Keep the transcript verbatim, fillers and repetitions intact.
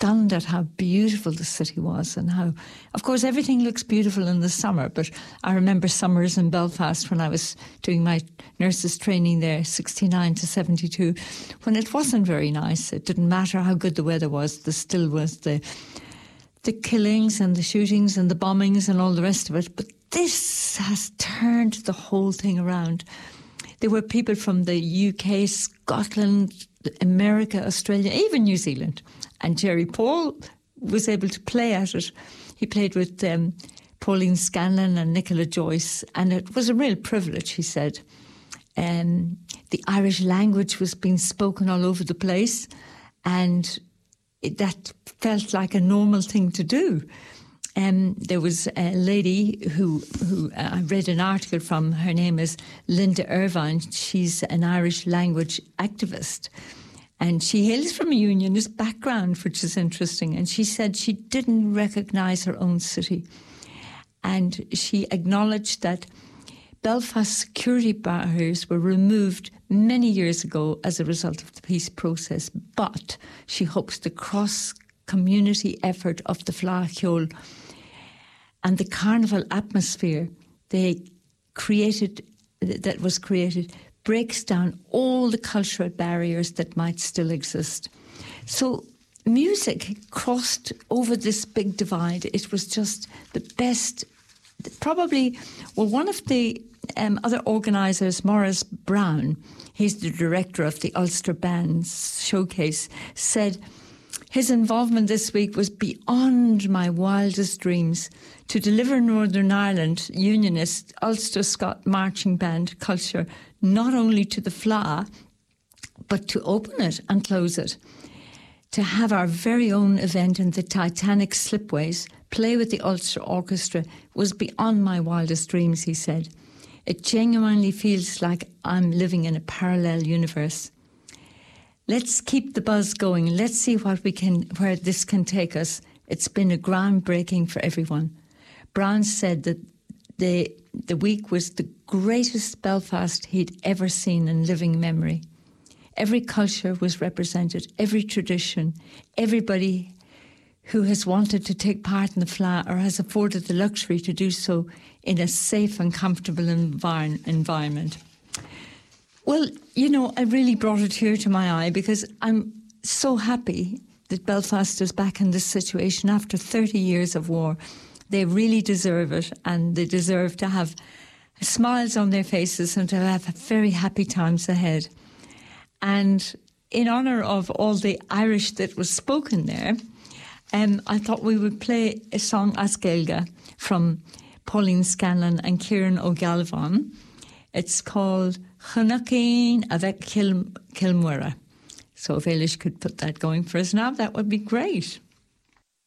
stunned at how beautiful the city was and how, of course, everything looks beautiful in the summer, but I remember summers in Belfast when I was doing my nurses training there, sixty-nine to seventy-two, when it wasn't very nice. It didn't matter how good the weather was, there still was the the killings and the shootings and the bombings and all the rest of it. But this has turned the whole thing around. There were people from the U K, Scotland, America, Australia, even New Zealand. And Jerry Paul was able to play at it. He played with um, Pauline Scanlon and Nicola Joyce, and it was a real privilege, he said. Um, the Irish language was being spoken all over the place, and it, that felt like a normal thing to do. Um, there was a lady who, who uh, I read an article from. Her name is Linda Irvine. She's an Irish language activist. And she hails from a unionist background, which is interesting. And she said she didn't recognise her own city. And she acknowledged that Belfast security barriers were removed many years ago as a result of the peace process. But she hopes the cross-community effort of the Fleadh and the carnival atmosphere they created, that was created, breaks down all the cultural barriers that might still exist. So music crossed over this big divide. It was just the best, probably, well, one of the um, other organisers, Maurice Brown, he's the director of the Ulster Bands Showcase, said his involvement this week was beyond my wildest dreams. To deliver Northern Ireland Unionist Ulster Scot marching band culture not only to the Fleadh, but to open it and close it. To have our very own event in the Titanic Slipways, play with the Ulster Orchestra, was beyond my wildest dreams, he said. It genuinely feels like I'm living in a parallel universe. Let's keep the buzz going. Let's see what we can, where this can take us. It's been a groundbreaking for everyone. Brown said that the the week was the greatest Belfast he'd ever seen in living memory. Every culture was represented, every tradition, everybody who has wanted to take part in the Fleadh or has afforded the luxury to do so in a safe and comfortable envir- environment. Well, you know, I really brought a tear to my eye because I'm so happy that Belfast is back in this situation after thirty years of war. They really deserve it, and they deserve to have smiles on their faces and to have very happy times ahead. And in honour of all the Irish that was spoken there, um, I thought we would play a song As Gaeilge from Pauline Scanlon and Kieran O'Galvin. It's called Chunacin avec Kilmura. So if Eilish could put that going for us now, that would be great.